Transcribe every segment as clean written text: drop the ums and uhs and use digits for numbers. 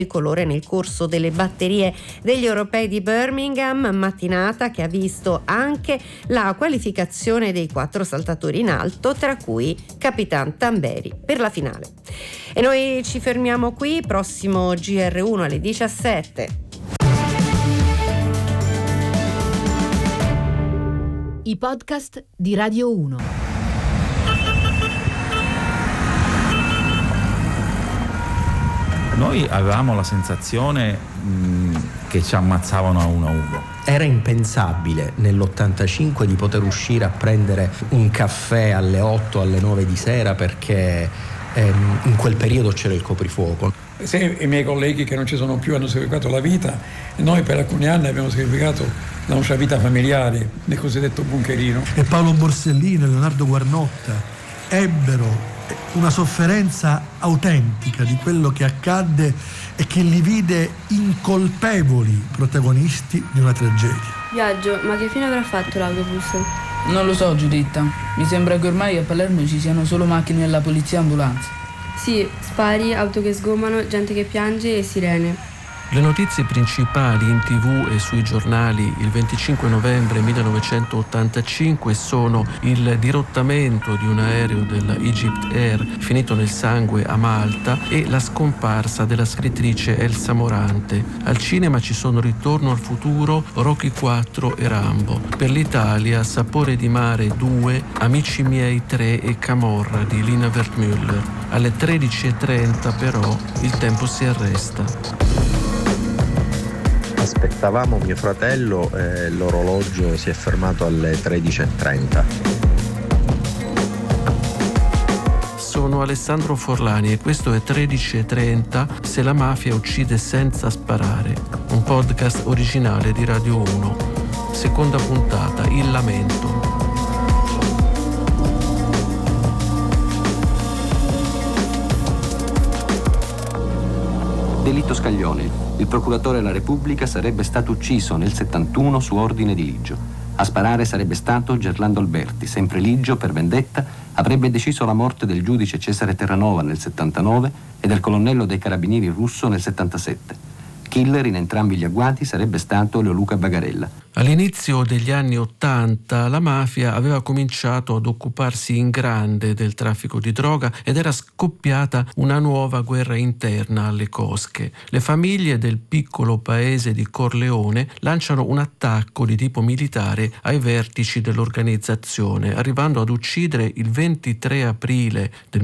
colore nel corso delle batterie degli europei di Birmingham, mattinata che ha visto anche la qualificazione dei 4 saltatori in alto, tra cui Capitan Tamberi per la finale. E noi ci fermiamo qui, prossimo GR1 alle 17. I podcast di Radio 1. Noi avevamo la sensazione che ci ammazzavano a 1-1. Era impensabile nell'85 di poter uscire a prendere un caffè alle 8, alle 9 di sera perché in quel periodo c'era il coprifuoco. Se i miei colleghi che non ci sono più hanno sacrificato la vita, noi per alcuni anni abbiamo sacrificato la nostra vita familiare nel cosiddetto bunkerino. E Paolo Borsellino e Leonardo Guarnotta ebbero una sofferenza autentica di quello che accadde e che li vide incolpevoli protagonisti di una tragedia. Viaggio, ma che fine avrà fatto l'autobus? Non lo so, Giuditta. Mi sembra che ormai a Palermo ci siano solo macchine della polizia e ambulanze. Sì, spari, auto che sgomano, gente che piange e sirene. Le notizie principali in TV e sui giornali il 25 novembre 1985 sono il dirottamento di un aereo della Egypt Air finito nel sangue a Malta e la scomparsa della scrittrice Elsa Morante. Al cinema ci sono Ritorno al futuro, Rocky 4 e Rambo. Per l'Italia Sapore di mare 2, Amici miei 3 e Camorra di Lina Wertmüller. Alle 13:30 però il tempo si arresta. Aspettavamo mio fratello e l'orologio si è fermato alle 13:30. Sono Alessandro Forlani e questo è 13:30 se la mafia uccide senza sparare, un podcast originale di Radio 1. Seconda puntata, Il lamento. Delitto Scaglione. Il procuratore della Repubblica sarebbe stato ucciso nel 71 su ordine di Liggio. A sparare sarebbe stato Gerlando Alberti. Sempre Liggio, per vendetta, avrebbe deciso la morte del giudice Cesare Terranova nel 79 e del colonnello dei carabinieri Russo nel 77. Killer in entrambi gli agguati sarebbe stato Leoluca Bagarella. All'inizio degli anni '80 la mafia aveva cominciato ad occuparsi in grande del traffico di droga ed era scoppiata una nuova guerra interna alle cosche. Le famiglie del piccolo paese di Corleone lanciano un attacco di tipo militare ai vertici dell'organizzazione, arrivando ad uccidere il 23 aprile del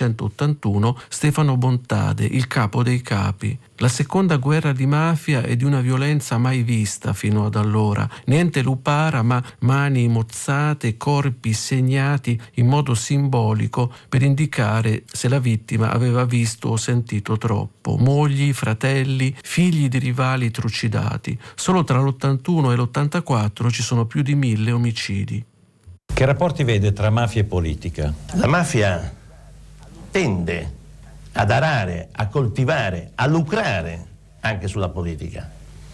1981 Stefano Bontade, il capo dei capi. La seconda guerra di mafia è di una violenza mai vista fino ad allora. Niente lupara, ma mani mozzate, corpi segnati in modo simbolico per indicare se la vittima aveva visto o sentito troppo. Mogli, fratelli, figli di rivali trucidati. Solo tra l'81 e l'84 ci sono più di 1000 omicidi. Che rapporti vede tra mafia e politica? La mafia tende ad arare, a coltivare, a lucrare anche sulla politica.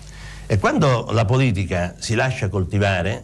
E quando la politica si lascia coltivare,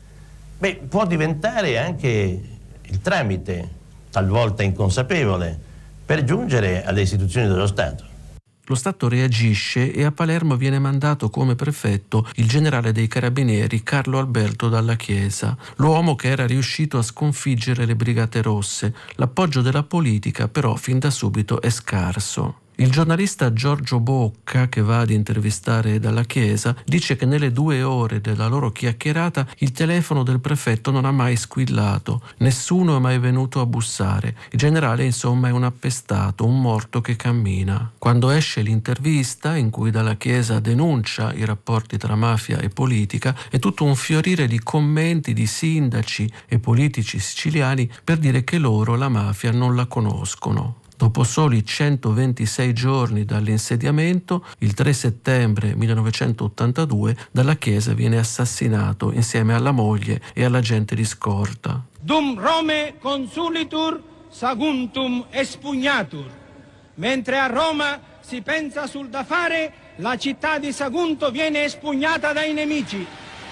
può diventare anche il tramite, talvolta inconsapevole, per giungere alle istituzioni dello Stato. Lo Stato reagisce e a Palermo viene mandato come prefetto il generale dei carabinieri Carlo Alberto Dalla Chiesa, l'uomo che era riuscito a sconfiggere le Brigate Rosse. L'appoggio della politica però fin da subito è scarso. Il giornalista Giorgio Bocca, che va ad intervistare Dalla Chiesa, dice che nelle 2 ore della loro chiacchierata il telefono del prefetto non ha mai squillato, nessuno è mai venuto a bussare. Il generale, insomma, è un appestato, un morto che cammina. Quando esce l'intervista, in cui Dalla Chiesa denuncia i rapporti tra mafia e politica, è tutto un fiorire di commenti di sindaci e politici siciliani per dire che loro la mafia non la conoscono. Dopo soli 126 giorni dall'insediamento, il 3 settembre 1982, Dalla Chiesa viene assassinato insieme alla moglie e all'agente di scorta. Dum Rome consulitur saguntum espugnatur. Mentre a Roma si pensa sul da fare, la città di Sagunto viene espugnata dai nemici.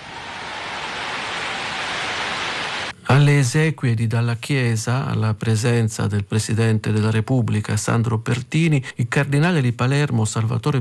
Alle esequie di Dalla Chiesa, alla presenza del Presidente della Repubblica Sandro Pertini, il cardinale di Palermo Salvatore